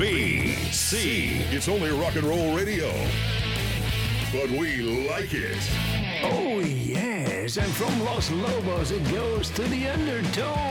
It's only rock and roll radio, but we like it. Oh, yes. And from Los Lobos, it goes to the Undertones.